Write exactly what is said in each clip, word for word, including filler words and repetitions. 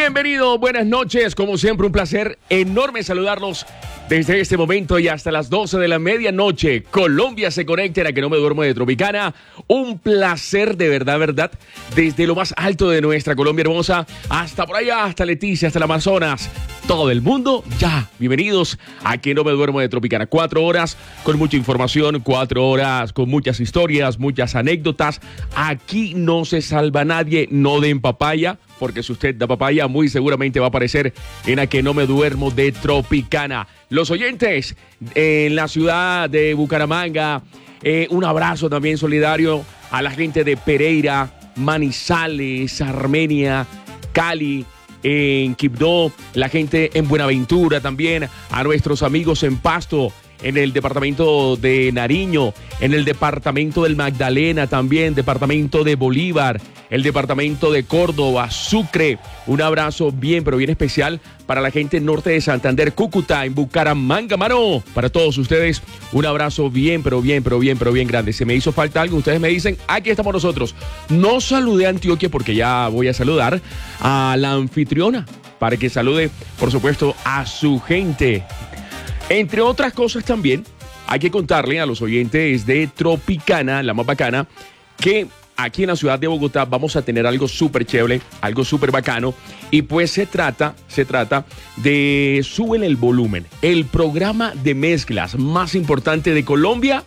Bienvenido, buenas noches, como siempre un placer enorme saludarlos desde este momento y hasta las doce de la medianoche. Colombia se conecta en A Que No Me Duermo de Tropicana. Un placer de verdad, verdad, desde lo más alto de nuestra Colombia hermosa hasta por allá, hasta Leticia, hasta el Amazonas. Todo el mundo, ya, bienvenidos a Que No Me Duermo de Tropicana. Cuatro horas con mucha información, cuatro horas con muchas historias, muchas anécdotas. Aquí no se salva nadie, no den papaya, porque si usted da papaya, muy seguramente va a aparecer en A Que No Me Duermo de Tropicana. Los oyentes en la ciudad de Bucaramanga, eh, un abrazo también solidario a la gente de Pereira, Manizales, Armenia, Cali, en Quibdó, la gente en Buenaventura también, a nuestros amigos en Pasto, en el departamento de Nariño, en el departamento del Magdalena también, departamento de Bolívar, el departamento de Córdoba, Sucre. Un abrazo bien, pero bien especial para la gente norte de Santander, Cúcuta, en Bucaramanga, mano. Para todos ustedes, un abrazo bien, pero bien, pero bien, pero bien grande. Se me hizo falta algo, ustedes me dicen, aquí estamos nosotros. No saludé a Antioquia porque ya voy a saludar a la anfitriona para que salude, por supuesto, a su gente. Entre otras cosas también, hay que contarle a los oyentes de Tropicana, la más bacana, que aquí en la ciudad de Bogotá vamos a tener algo súper chévere, algo súper bacano, y pues se trata, se trata de Suben el Volumen, el programa de mezclas más importante de Colombia.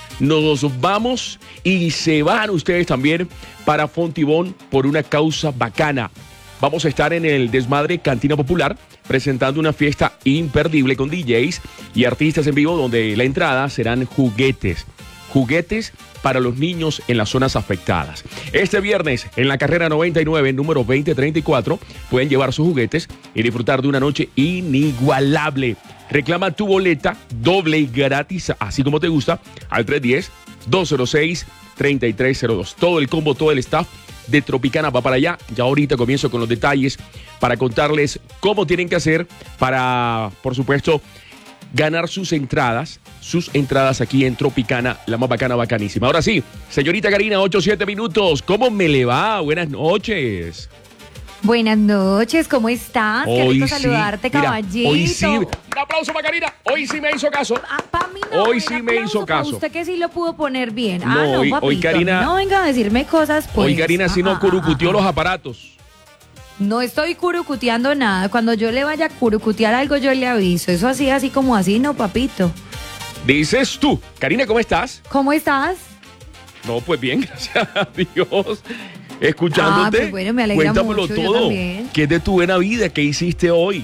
Nos vamos y se van ustedes también para Fontibón por una causa bacana. Vamos a estar en el Desmadre Cantina Popular presentando una fiesta imperdible con D Js y artistas en vivo donde la entrada serán juguetes. Juguetes para los niños en las zonas afectadas. Este viernes, en la carrera noventa y nueve, número veinte treinta y cuatro, pueden llevar sus juguetes y disfrutar de una noche inigualable. Reclama tu boleta doble y gratis, así como te gusta, al tres uno cero, dos cero seis, tres tres cero dos. Todo el combo, todo el staff de Tropicana va para allá. Ya ahorita comienzo con los detalles para contarles cómo tienen que hacer para, por supuesto, ganar sus entradas, sus entradas aquí en Tropicana, la más bacana, bacanísima. Ahora sí, señorita Karina, ocho, siete minutos. ¿Cómo me le va? Buenas noches. Buenas noches, ¿cómo estás? Hoy Qué rico sí, saludarte, mira, caballito. Hoy sí, un aplauso para Karina. Hoy sí me hizo caso. Ah, pa' mí no, Hoy sí me aplauso hizo para caso. Usted que sí lo pudo poner bien. No, ah, no, hoy- papito, hoy Karina- no venga a decirme cosas, pues. Hoy Karina sí Ah, no ah, curucuteó ah, los ah. aparatos. No estoy curucuteando nada. Cuando yo le vaya a curucutear algo, yo le aviso. Eso así, así como así, no, papito. Dices tú. Karina, ¿cómo estás? ¿Cómo estás? No, pues bien, gracias a Dios. Escuchándote, Ah, pues bueno, me alegra cuéntamelo mucho, yo todo. también. ¿Qué es de tu buena vida? ¿Qué hiciste hoy?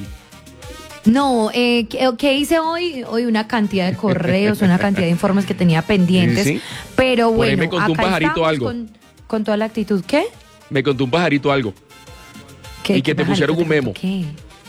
No, eh, ¿qué, qué hice hoy? Hoy una cantidad de correos, una cantidad de informes que tenía pendientes. Sí, sí. Pero Por ahí bueno, me contó un acá pajarito estamos algo. Con, con toda la actitud. ¿Qué? Me contó un pajarito algo. ¿Qué, Y que qué te pusieron pajarito un memo. ¿Qué?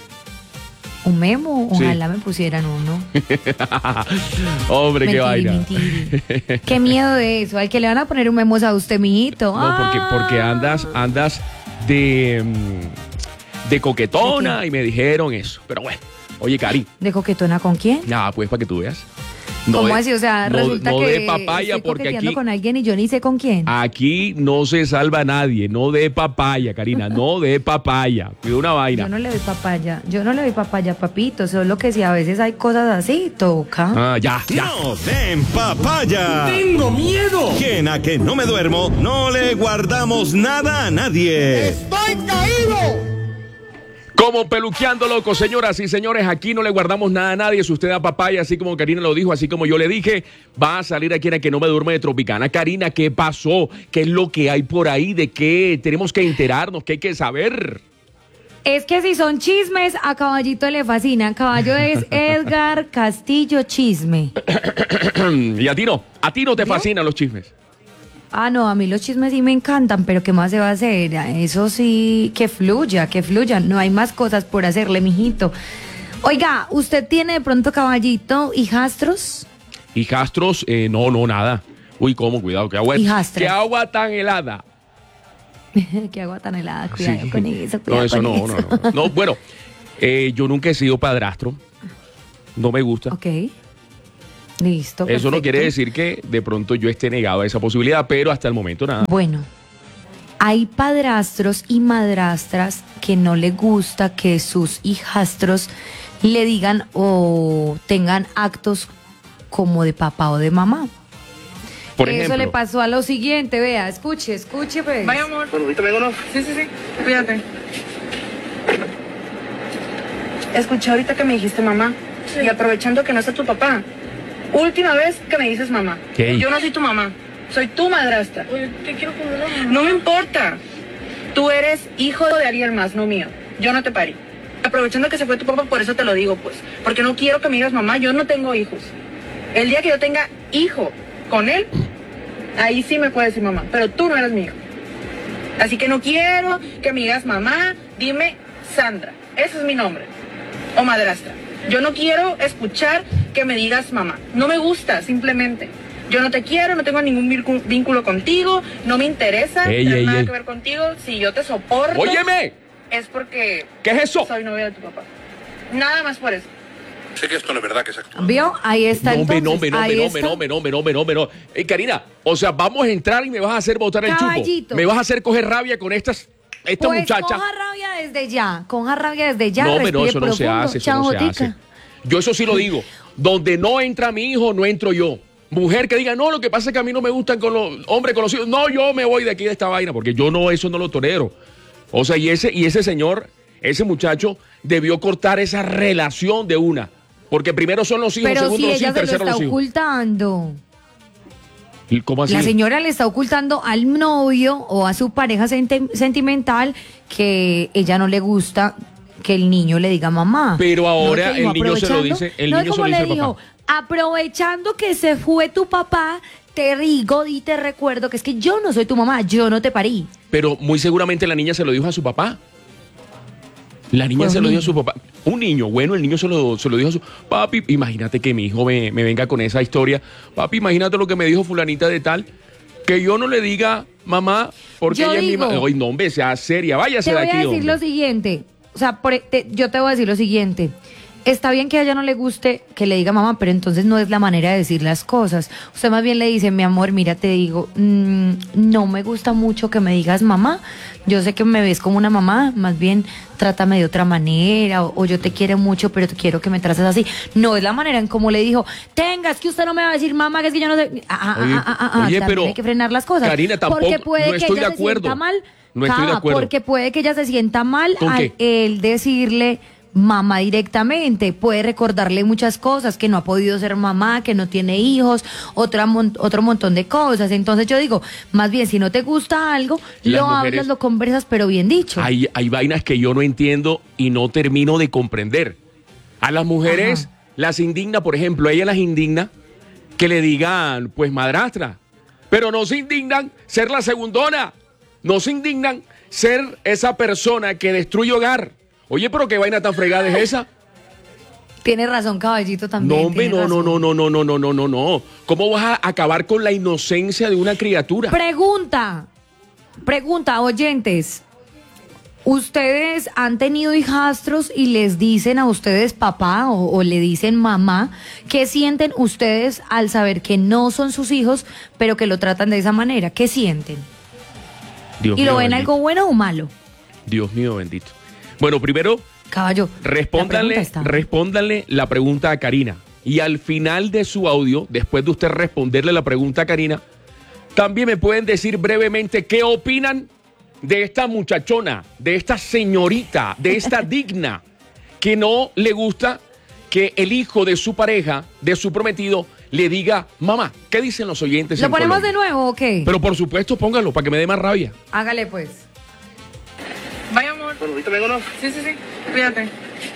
¿Un memo? Sí. Ojalá me pusieran uno. Hombre, qué vaina. Mentiri, mentiri. Qué miedo de eso. Al que le van a poner un memo es a usted, mijito. No, porque, porque Ah. andas, andas de, mm, de coquetona ¿De qué? y me dijeron eso. Pero bueno, oye, Cari, ¿De coquetona con quién? nada, pues para que tú veas. ¿Cómo de- así? O sea, no- resulta no que de papaya estoy porque coqueteando aquí, con alguien y yo ni sé con quién. aquí no se salva nadie. No de papaya, Karina, no de papaya. Cuida una vaina. Yo no le doy papaya, yo no le doy papaya, papito, solo que si a veces hay cosas así, toca. Ah, ya, ya. ¡No den papaya! ¡Tengo miedo! Que en A Que No Me Duermo no le guardamos nada a nadie. ¡Estoy caído! Como peluqueando loco, señoras y señores, aquí no le guardamos nada a nadie. Si usted da papaya, así como Karina lo dijo, así como yo le dije, va a salir aquí en A Que No Me Duerme de Tropicana. Karina, ¿qué pasó? ¿Qué es lo que hay por ahí? ¿De qué tenemos que enterarnos? ¿Qué hay que saber? Es que si son chismes, a Caballito le fascina. Caballo es Edgar Castillo Chisme. Y a ti no, a ti no te ¿Yo? fascinan los chismes. Ah, no, a mí los chismes sí me encantan, pero ¿qué más se va a hacer? Eso sí, que fluya, que fluya. No hay más cosas por hacerle, mijito. Oiga, ¿usted tiene de pronto, Caballito, hijastros? Hijastros, eh, no, no, nada. Uy, ¿cómo? Cuidado, qué agua, Hijastras. qué agua tan helada. Qué agua tan helada, cuidado Sí. con eso, cuidado No, eso con no, eso. no, no. No, bueno, eh, yo nunca he sido padrastro. No me gusta. Ok. Listo. Eso no perfecto. quiere decir que de pronto yo esté negado a esa posibilidad, pero hasta el momento nada. Bueno, hay padrastros y madrastras que no le gusta que sus hijastros le digan o tengan actos como de papá o de mamá. Por Eso ejemplo, le pasó a lo siguiente, vea, escuche, escuche, pues. Vaya, amor. Ahorita vengo, ¿no? Sí, sí, sí. Cuídate. Escuché ahorita que me dijiste mamá. Y aprovechando que no está tu papá. Última vez que me dices mamá. ¿Qué? Yo no soy tu mamá. Soy tu madrastra. Oye, te quiero como una mamá. No me importa. Tú eres hijo de alguien más, no mío. Yo no te parí. Aprovechando que se fue tu papá, por eso te lo digo, pues. Porque no quiero que me digas mamá, yo no tengo hijos. El día que yo tenga hijo con él, ahí sí me puedes decir mamá. Pero tú no eres mi hijo. Así que no quiero que me digas mamá, dime Sandra. Ese es mi nombre. O madrastra. Yo no quiero escuchar que me digas mamá. No me gusta, simplemente. Yo no te quiero, no tengo ningún vircu- vínculo contigo, no me interesa, Ey, no tiene ey, nada ey. que ver contigo. Si yo te soporto, ¡óyeme! es porque ¿Qué es eso? soy novia de tu papá. Nada más por eso. Sé que esto no es verdad, que es actual. ¿Vio? Ahí está No, me, entonces. no, me, no, me, ahí no, está. me, no, me, no, me, no, me, no, me, no. Eh, Karina, o sea, vamos a entrar y me vas a hacer botar el chupo. Caballito. Me vas a hacer coger rabia con estas, esta Pues muchacha. coja rabia desde ya, coja rabia desde ya. No, pero respire eso no se profundo. hace, eso Chao, no se Jotica. hace. Yo eso sí lo digo. Donde no entra mi hijo, no entro yo. Mujer que diga, no, lo que pasa es que a mí no me gustan con los hombres conocidos. No, yo me voy de aquí de esta vaina, porque yo no, eso no lo tolero. O sea, y ese, y ese señor, ese muchacho, debió cortar esa relación de una. Porque primero son los hijos, Pero segundo si los ella hijos, se lo tercero está los hijos. ocultando. ¿Y cómo así? La señora le está ocultando al novio o a su pareja senti- sentimental que ella no le gusta que el niño le diga mamá. Pero ahora te dijo, el niño se lo aprovechando- dice- el no, niño se como lo dice le al dijo, papá. aprovechando que se fue tu papá, te digo y te recuerdo que es que yo no soy tu mamá, yo no te parí. Pero muy seguramente la niña se lo dijo a su papá. La niña Pues se un lo dijo a niño. su papá. Un niño, bueno, el niño se lo, se lo dijo a su papi. Imagínate que mi hijo me, me venga con esa historia. Papi, imagínate lo que me dijo fulanita de tal. Que yo no le diga mamá porque Yo ella es mi digo- mamá. Oye, no, hombre, sea seria, váyase Te de voy aquí, a decir hombre. lo siguiente. O sea, por- te- yo te voy a decir lo siguiente. Está bien que a ella no le guste que le diga mamá, pero entonces no es la manera de decir las cosas. Usted más bien le dice, mi amor, mira, te digo, mm, no me gusta mucho que me digas mamá. Yo sé que me ves como una mamá, más bien trátame de otra manera, o, o yo te quiero mucho, pero te quiero que me trates así. No es la manera en cómo le dijo, tenga, es que usted no me va a decir mamá, que es que yo no sé. Ah, ah, Oye, ah, ah, ah, oye, también pero, hay que frenar las cosas. Karina, tampoco- porque puede no que estoy ella de se acuerdo. sienta mal. No estoy de Cava, acuerdo. Porque puede que ella se sienta mal ¿Con al qué? él decirle mamá directamente, puede recordarle muchas cosas, que no ha podido ser mamá, que no tiene hijos, otra mon- otro montón de cosas. Entonces yo digo, más bien si no te gusta algo, Las lo mujeres- hablas, lo conversas, pero bien dicho. Hay, hay vainas que yo no entiendo y no termino de comprender. A las mujeres Ajá. las indigna, por ejemplo, a ellas las indigna que le digan, pues madrastra. Pero no se indignan ser la segundona. No se indignan ser esa persona que destruye hogar. Oye, pero qué vaina tan fregada es esa. Tiene razón, caballito, también. No, hombre, tiene no, no, razón. no, no, no, no, no, no, no. ¿Cómo vas a acabar con la inocencia de una criatura? Pregunta, pregunta, oyentes. ¿Ustedes han tenido hijastros y les dicen a ustedes papá o, o le dicen mamá? ¿Qué sienten ustedes al saber que no son sus hijos, pero que lo tratan de esa manera? ¿Qué sienten? Dios ¿Y lo mío ven bendito. algo bueno o malo? Dios mío bendito. Bueno, primero, Caballo, la Respóndanle, pregunta está. respóndanle la pregunta a Karina. Y al final de su audio, después de usted responderle la pregunta a Karina, también me pueden decir brevemente qué opinan de esta muchachona, de esta señorita, de esta digna, que no le gusta que el hijo de su pareja, de su prometido, le diga mamá. ¿Qué dicen los oyentes? ¿Lo en ponemos Colombia? de nuevo o qué? Pero por supuesto, póngalo para que me dé más rabia. Hágale pues. Vaya, amor. Bueno, ahorita vengo, ¿no? Sí, sí, sí. Cuídate.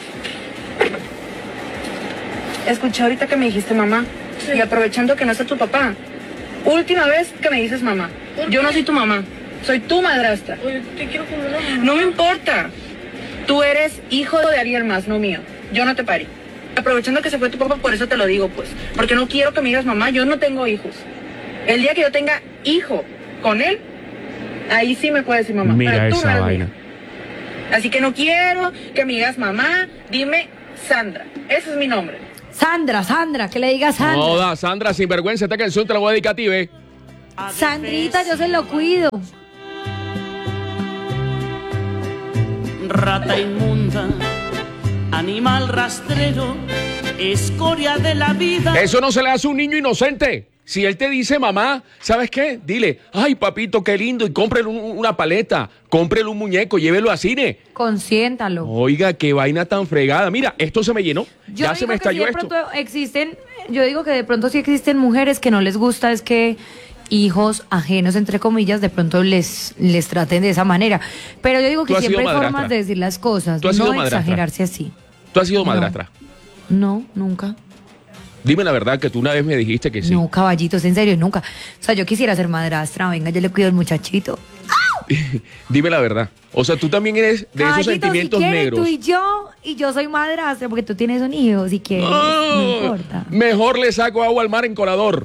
Escuché ahorita que me dijiste mamá. Y aprovechando que no está tu papá. Última vez que me dices mamá. Yo no soy tu mamá. Soy tu madrastra. Oye, te quiero como una mamá. No me importa. Tú eres hijo de alguien más, no mío. Yo no te parí. Aprovechando que se fue tu papá, por eso te lo digo, pues. Porque no quiero que me digas mamá, yo no tengo hijos. El día que yo tenga hijo con él, ahí sí me puedes decir mamá. Mira pero tú esa no eres mi vaina. hija. Así que no quiero que me digas mamá, dime Sandra. Ese es mi nombre. Sandra, Sandra, que le diga Sandra. No, da, Sandra, sinvergüenza, esta canción te la voy a dedicar a ti, ve. Sandrita, yo se lo cuido. rata inmunda, animal rastrero, escoria de la vida. Eso no se le hace a un niño inocente. Si él te dice, mamá, ¿sabes qué? Dile, ay, papito, qué lindo, y cómprele un, una paleta, cómprele un muñeco, llévelo a cine. Consiéntalo. Oiga, qué vaina tan fregada. Mira, esto se me llenó. Yo ya digo se me que estalló sí de esto. pronto existen, yo digo que de pronto sí existen mujeres que no les gusta es que hijos ajenos, entre comillas, de pronto les, les traten de esa manera. Pero yo digo Tú que has sido siempre hay madrastra. formas de decir las cosas, Tú has sido no madrastra. exagerarse así. ¿Tú has sido No. madrastra? No, nunca. Dime la verdad que tú una vez me dijiste que sí. No, caballitos, en serio, nunca. O sea, yo quisiera ser madrastra, venga, yo le cuido al muchachito. Dime la verdad. O sea, tú también eres de esos Caballito, sentimientos si quieres, negros. tú y yo, y yo soy madrastra porque tú tienes un hijo, si quieres, no, No, importa. mejor le saco agua al mar en colador.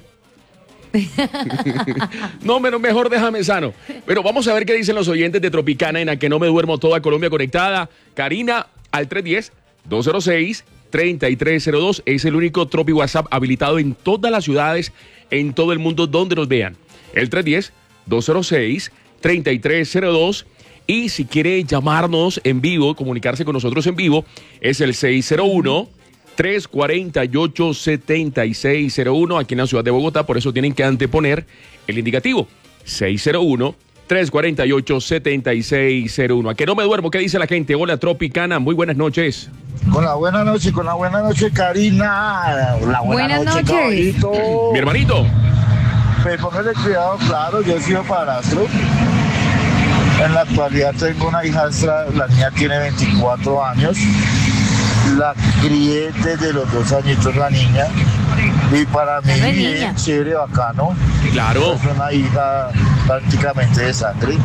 No, menos mejor déjame sano. Pero vamos a ver qué dicen los oyentes de Tropicana en la que no me duermo, toda Colombia conectada. Karina al tres uno cero, dos cero seis, tres tres cero dos. Es el único Tropi WhatsApp habilitado en todas las ciudades, en todo el mundo donde nos vean. El tres uno cero, dos cero seis, tres tres cero dos. Y si quiere llamarnos en vivo, comunicarse con nosotros en vivo, es el seis cero uno, tres cuatro ocho, siete seis cero uno aquí en la ciudad de Bogotá. Por eso tienen que anteponer el indicativo seis cero uno, tres cuatro ocho, siete seis cero uno. ¿A que no me duermo? ¿Qué dice la gente? Hola, Tropicana, muy buenas noches. Con la buena noche, con la buena noche, Karina. La buena Buenas noche, noches. caballito. Mi hermanito. Pues póngale cuidado, claro, yo he sido padrastro. En la actualidad tengo una hijastra, la niña tiene veinticuatro años. La crié desde los dos añitos la niña. Y para mí, No es bien niña. chévere, bacano. Claro. Es una hija prácticamente de sangre.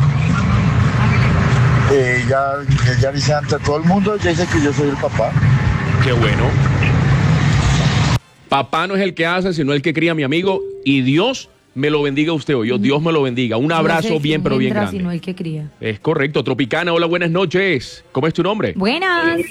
Ella, ella dice ante todo el mundo, ella dice que yo soy el papá. Qué bueno. Papá no es el que hace, sino el que cría, mi amigo. Y Dios me lo bendiga a usted hoy. Dios me lo bendiga. Un abrazo No sé bien, quién pero bien engendra, grande. sino el que cría. Es correcto. Tropicana, hola, buenas noches. ¿Cómo es tu nombre? Buenas.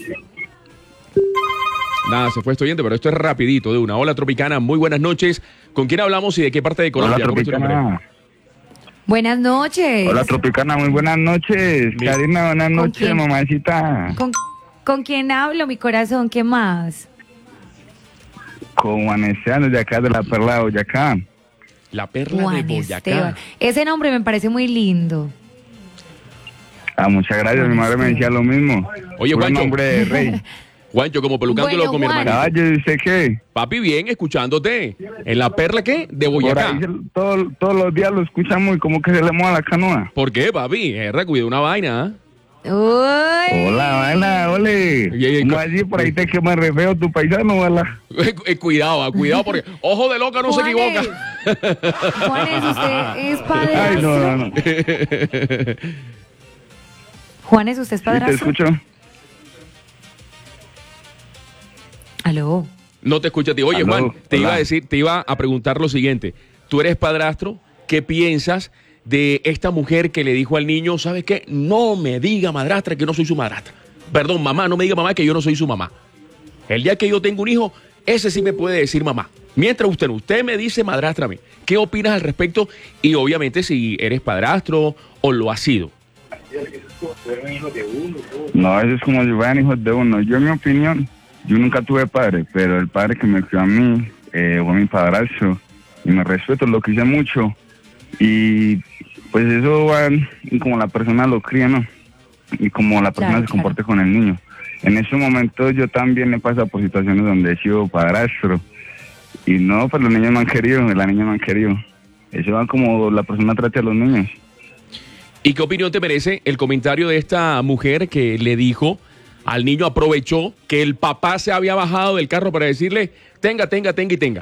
Nada, se fue esto oyente, pero esto es rapidito de una. Hola, Tropicana, muy buenas noches. ¿Con quién hablamos y de qué parte de Colombia? ¿Cómo es tu nombre? Buenas noches. Hola, Tropicana, muy buenas noches. Bien. Karina, buenas ¿Con noches, quién? mamacita. ¿Con, ¿Con quién hablo, mi corazón? ¿Qué más? Con Juan Esteban de acá de la Perla de Boyacá. La perla Juan de Boyacá. Esteban. Ese nombre me parece muy lindo. Ah, muchas gracias, Juan mi madre me Esteban. decía lo mismo. Oye, Puro Juancho. nombre de rey. Juancho, como pelucándolo Bueno, con mi Juan. hermanito. Caballo, ¿y usted qué? Papi, bien, escuchándote. ¿En la perla qué? De Por Boyacá. ahí se- todo- todos los días lo escuchamos y como que se le moja la canoa. ¿Por qué, papi? Erra, cuida una vaina, ¿ah? Uy. Hola, vaina, ole. Ey, ey, ¿Cómo co- así? Por ahí te quema re feo tu paisano, ¿verdad? Eh, eh, cuidado, ah, cuidado, porque ojo de loca no se Juanes. equivoca. Juanes, ¿usted es padrastro? Ay, no, no, no. Juanes, ¿usted es Sí, te padrastro? escucho. Aló. No te escucha a ti. Oye, Aló, Juan, te hola. iba a decir, te iba a preguntar lo siguiente. Tú eres padrastro, ¿qué piensas de esta mujer que le dijo al niño, ¿sabes qué? No me diga madrastra que yo no soy su madrastra. Perdón, mamá, no me diga mamá que yo no soy su mamá. El día que yo tengo un hijo, ese sí me puede decir mamá. Mientras usted no, usted me dice madrastra a mí. ¿Qué opinas al respecto? Y obviamente si eres padrastro o lo has sido. No, eso es como si fueran hijos de uno. Yo, en mi opinión, yo nunca tuve padre, pero el padre que me crió a mí eh, fue mi padrastro. Y me respeto, lo quise mucho. Y pues eso va en como la persona lo cría, ¿no? Y como la persona Claro, se claro. comporte con el niño. En ese momento yo también he pasado por situaciones donde he sido padrastro. Y no, pues los niños no han querido, las niñas no han querido. Eso va como la persona trata a los niños. ¿Y qué opinión te merece el comentario de esta mujer que le dijo al niño, aprovechó que el papá se había bajado del carro para decirle, tenga, tenga, tenga y tenga?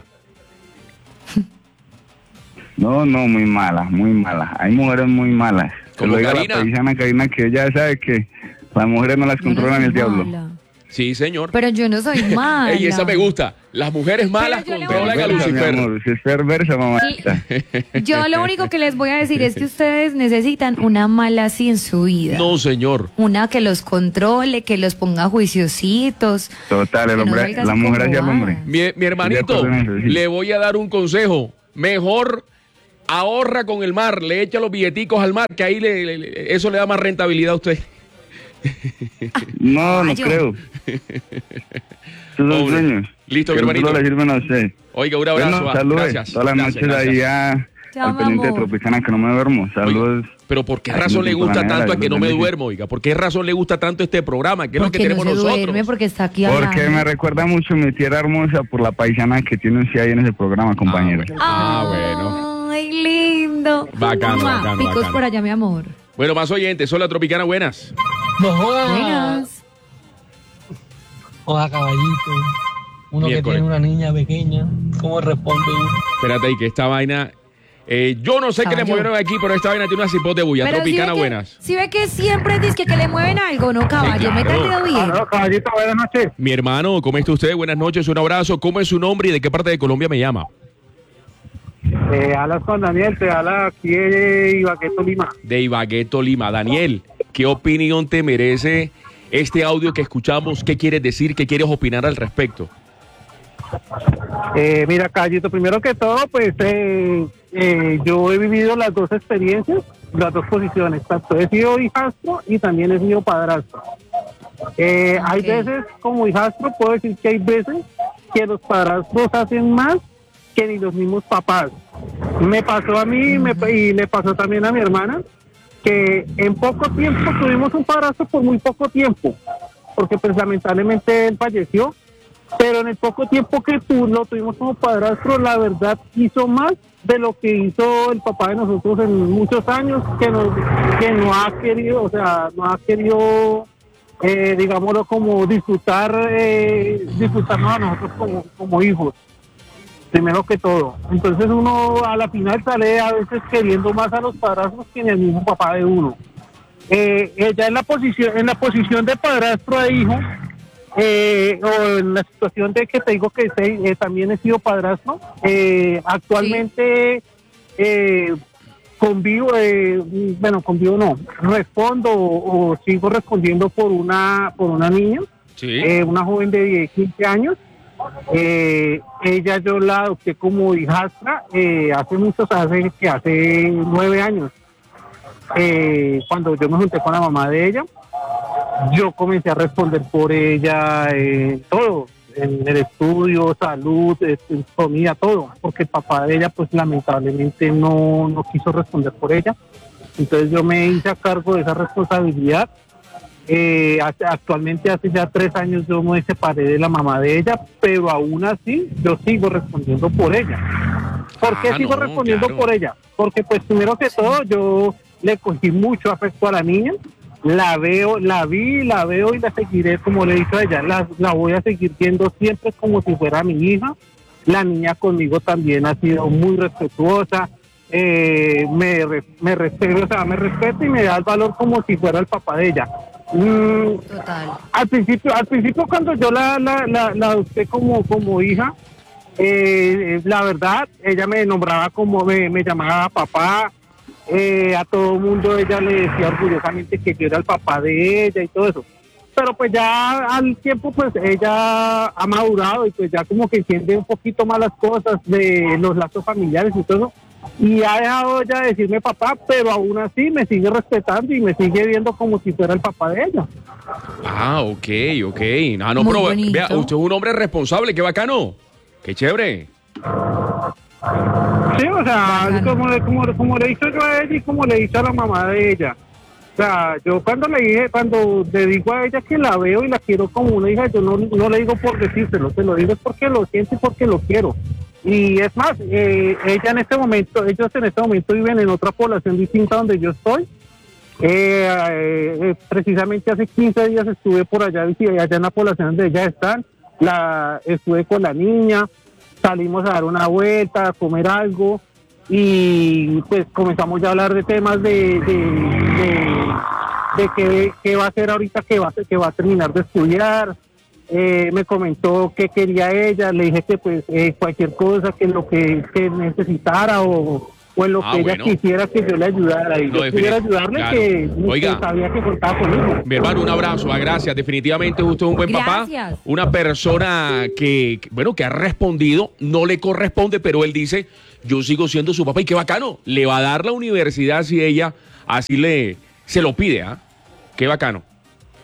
No, no, muy malas, muy malas. Hay mujeres muy malas. Te Como lo digo a Karina. la paisana Karina, que ella sabe que las mujeres no las Yo controlan no el soy diablo. mala. Sí, señor. Pero yo no soy mala. Ey, esa me gusta. Las mujeres malas yo le voy a controlan a decir- Perversa, mi Lucifer. amor, si es perversa, mamacita. Yo lo único que les voy a decir es que ustedes necesitan una mala así en su vida. No, señor. Una que los controle, que los ponga juiciositos. Total, el Que no hombre, salga la así mujer como hacia el hombre. vaga. Mi, mi hermanito, Estoy de acuerdo en eso, sí. le voy a dar un consejo. Mejor ahorra con el mar, le echa los billeticos al mar, que ahí le, le- le- eso le da más rentabilidad a usted. No, no Caballo. creo. Esos son Pobre. sueños. Listo, mi que hermanito. no le sirven a usted. Oiga, un abrazo. Bueno, ah, saludos. Gracias. Todas las Gracias, noches gracias. ahí a, Chao, al pendiente de amor. Tropicana que no me duermo. Saludos. Oiga, pero ¿por qué Aquí razón le en gusta Planeta, tanto a Dios que no los me bendiga. duermo, oiga? ¿Por qué razón le gusta tanto este programa? ¿Qué es lo que Porque tenemos no se nosotros? duerme, porque está aquí Porque hablando. me recuerda mucho mi tierra hermosa por la paisana que tiene usted ahí en ese programa, compañero. bueno. Ah, bueno. Ay, lindo. Bacano, Mua, bacano, Picos bacano. por allá, mi amor. Bueno, más oyentes. Hola, Tropicana, buenas. No jodas. Buenas. Joda, caballito. Uno Miércoles. que tiene una niña pequeña, ¿cómo responde uno? Espérate ahí, que esta vaina... Eh, yo no sé qué le Caballo. movieron aquí, pero esta vaina tiene una cipote bulla. Pero Tropicana, si ve que- buenas. Si ve que siempre dice que, que le mueven algo, ¿no, caballo? Sí, Me he claro. entendido bien. Aló, caballito, buenas noches. Mi hermano, ¿cómo está usted? Buenas noches, un abrazo. ¿Cómo es su nombre y de qué parte de Colombia me llama? Eh, hablas con Daniel, te habla aquí de Ibagué, Tolima. De Ibagué, Tolima. Daniel, ¿qué opinión te merece este audio que escuchamos? ¿Qué quieres decir? ¿Qué quieres opinar al respecto? Eh, mira, caballito, primero que todo, pues eh, eh, yo he vivido las dos experiencias, las dos posiciones. Tanto he sido hijastro y también he sido padrastro. Eh, Hay Ok. veces, como hijastro, puedo decir que hay veces que los padrastros hacen más que ni los mismos papás. Me pasó a mí me, y le pasó también a mi hermana, que en poco tiempo tuvimos un padrastro por muy poco tiempo, porque pues lamentablemente él falleció, pero en el poco tiempo que tú lo tuvimos como padrastro, la verdad hizo más de lo que hizo el papá de nosotros en muchos años, que, nos, que no ha querido, o sea, no ha querido, eh, digámoslo, como disfrutar, eh, disfrutarnos a nosotros como, como hijos. Primero que todo. Entonces uno a la final sale a veces queriendo más a los padrastros que en el mismo papá de uno. Eh, ella en la posición, en la posición de padrastro de hijo, eh, o en la situación de que te digo que te- eh, también he sido padrastro, eh, actualmente eh, convivo, eh, bueno, convivo no, respondo o, o sigo respondiendo por una, por una niña, Sí. eh, una joven de quince años. Eh, ella yo la adopté como hijastra eh, hace muchos, hace que hace nueve años. Eh, cuando yo me junté con la mamá de ella, yo comencé a responder por ella eh, todo, en el estudio, salud, eh, comida, todo, porque el papá de ella pues lamentablemente no, no quiso responder por ella. Entonces yo me hice a cargo de esa responsabilidad. Eh, hace- actualmente hace ya tres años yo me separé de la mamá de ella, pero aún así yo sigo respondiendo por ella. ¿Por qué Ah, sigo no, respondiendo claro. por ella? Porque pues primero que todo yo le cogí mucho afecto a la niña, la veo, la vi, la veo y la seguiré, como le he dicho a ella, la, la voy a seguir viendo siempre como si fuera mi hija. La niña conmigo también ha sido muy respetuosa, eh, me, re- me respeta, o sea, me respeta y me da el valor como si fuera el papá de ella. Mm, Total. al principio, al principio cuando yo la, la, la, la adopté como, como hija, eh, la verdad, ella me nombraba como, me, me llamaba papá, eh, a todo el mundo ella le decía orgullosamente que yo era el papá de ella y todo eso. Pero pues ya al tiempo pues ella ha madurado y pues ya como que entiende un poquito más las cosas de los lazos familiares y todo eso. Y ha dejado ya de decirme papá, pero aún así me sigue respetando y me sigue viendo como si fuera el papá de ella. Ah, ok, ok. Ah, no, Muy pero bonito. vea, usted es un hombre responsable, qué bacano. Qué chévere. Sí, o sea, Bacano. como, le- como, como le he dicho yo a ella y como le he dicho a la mamá de ella. O sea, yo cuando le dije, cuando le digo a ella que la veo y la quiero como una hija, yo no, no le digo por decírselo, se lo digo es porque lo siento y porque lo quiero. Y es más, eh, ella en este momento, ellos en este momento viven en otra población distinta donde yo estoy. Eh, eh, precisamente hace quince días estuve por allá, allá en la población donde ellas están, la, estuve con la niña, salimos a dar una vuelta, a comer algo y pues comenzamos ya a hablar de temas de, de, de, de qué, qué va a hacer ahorita que va, a- que va a terminar de estudiar. Eh, me comentó qué quería ella, le dije que pues eh, cualquier cosa que lo que, que necesitara o, o en lo Ah, que ella bueno. quisiera que yo le ayudara y No, yo pudiera definit- ayudarle, claro. que, Oiga. que sabía que contaba conmigo. Mi hermano, un abrazo, ah, gracias. Definitivamente usted es un buen papá. Gracias. Una persona que, que, bueno, que ha respondido, no le corresponde, pero él dice, yo sigo siendo su papá y qué bacano. Le va a dar la universidad si ella así le se lo pide, ¿ah? Qué bacano.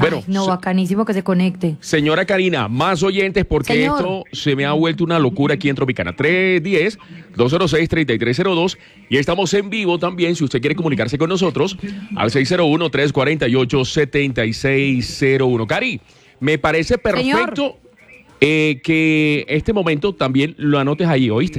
Bueno, Ay, no, se- bacanísimo que se conecte. señora Karina, más oyentes porque Señor. esto se me ha vuelto una locura aquí en Tropicana. tres uno cero, dos cero seis, tres tres cero dos y estamos en vivo también si usted quiere comunicarse con nosotros al seis cero uno, tres cuatro ocho, siete seis cero uno. Cari, me parece perfecto eh, que este momento también lo anotes ahí, ¿oíste?